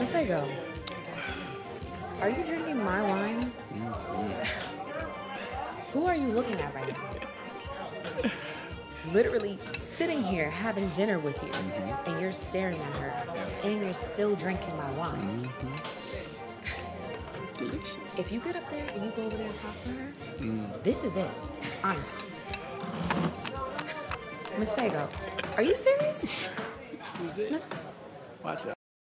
Masego, are you drinking my wine? Who are you looking at right now? Literally sitting here having dinner with you, and you're staring at her, and you're still drinking my wine. Delicious. If you get up there and you go over there and talk to her, this is it, honestly. Masego, are you serious? This is it. Watch out.